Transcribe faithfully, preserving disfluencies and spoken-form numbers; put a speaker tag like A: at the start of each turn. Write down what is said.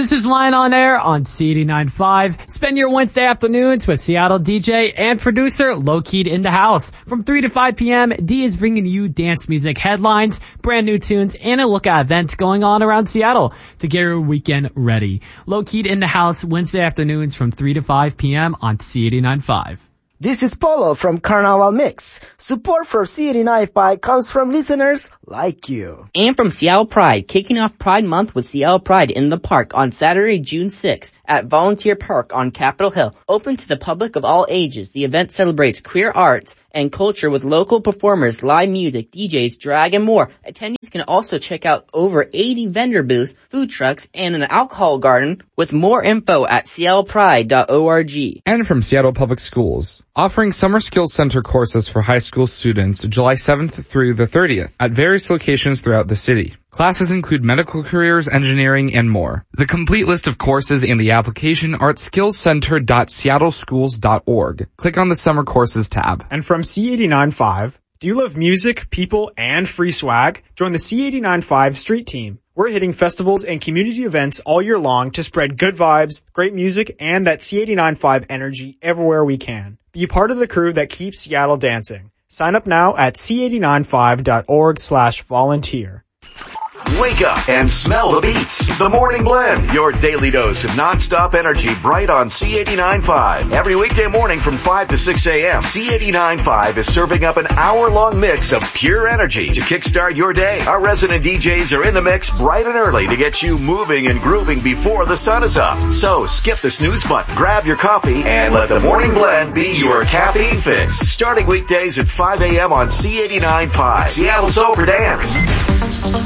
A: This is Lion on Air on C eighty-nine point five. Spend your Wednesday afternoons with Seattle D J and producer Low Keyed in the House. From three to five p.m., D is bringing you dance music headlines, brand new tunes, and a look at events going on around Seattle to get your weekend ready. Low Keyed in the House, Wednesday afternoons from three to five p.m. on C eighty-nine point five.
B: This is Polo from Carnival Mix. Support for C eighty-nine point five comes from listeners like you.
C: And from Seattle Pride, kicking off Pride Month with Seattle Pride in the Park on Saturday, June sixth at Volunteer Park on Capitol Hill. Open to the public of all ages, the event celebrates queer arts and culture with local performers, live music, D Js, drag, and more. Attendees can also check out over eighty vendor booths, food trucks, and an alcohol garden with more info at seattle pride dot org.
D: And from Seattle Public Schools, offering Summer Skills Center courses for high school students July seventh through the thirtieth at various locations throughout the city. Classes include medical careers, engineering, and more. The complete list of courses and the application are at skills center dot seattle schools dot org. Click on the Summer Courses tab.
E: And from C eighty-nine point five, do you love music, people, and free swag? Join the C eighty-nine point five Street Team. We're hitting festivals and community events all year long to spread good vibes, great music, and that C eighty-nine point five energy everywhere we can. Be part of the crew that keeps Seattle dancing. Sign up now at c eighty-nine five dot org slash volunteer.
F: Wake up and smell the beats. The Morning Blend, your daily dose of nonstop energy, bright on C eighty-nine point five. Every weekday morning from five to six a.m., C eighty-nine point five is serving up an hour-long mix of pure energy to kickstart your day. Our resident D Js are in the mix bright and early to get you moving and grooving before the sun is up. So skip the snooze button, grab your coffee, and let the Morning Blend be your caffeine fix. Starting weekdays at five a.m. on C eighty-nine point five. Seattle's Over Dance.